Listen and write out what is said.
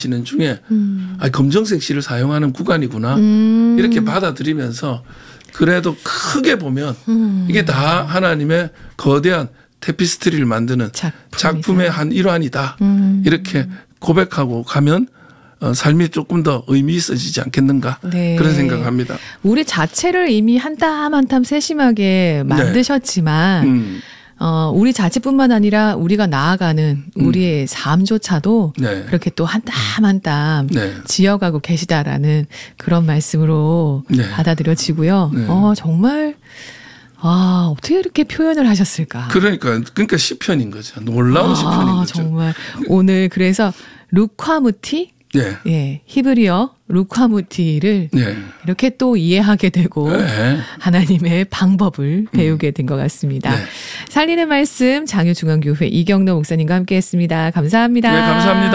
시는 중에 검정색 실을 사용하는 구간이구나 이렇게 받아들이면서 그래도 크게 보면 이게 다 하나님의 거대한 테피스트리를 만드는 작품의 한 일환이다. 이렇게 고백하고 가면 삶이 조금 더 의미 있어지지 않겠는가 네. 그런 생각을 합니다. 우리 자체를 이미 한 땀 한 땀 세심하게 만드셨지만 우리 자체뿐만 아니라 우리가 나아가는 우리의 삶조차도 네. 그렇게 또 한 땀 한 땀 네. 지어가고 계시다라는 그런 말씀으로 네. 받아들여지고요. 네. 정말 어떻게 이렇게 표현을 하셨을까. 그러니까 시편인 거죠. 놀라운 시편인 거죠. 정말 오늘 그래서 루카무티 네. 예, 히브리어 루카무티를 네. 이렇게 또 이해하게 되고 네. 하나님의 방법을 배우게 된 것 같습니다. 네. 살리는 말씀 장유중앙교회 이경로 목사님과 함께했습니다. 감사합니다. 네, 감사합니다.